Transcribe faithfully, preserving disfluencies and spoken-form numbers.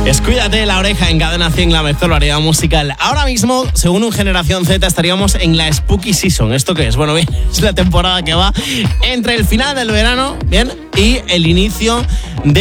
Descuídate la oreja en Cadena cien, la mejor variedad musical. Ahora mismo, según un Generación Z, estaríamos en la Spooky Season. ¿Esto qué es? Bueno, bien, es la temporada que va entre el final del verano, bien, y el inicio de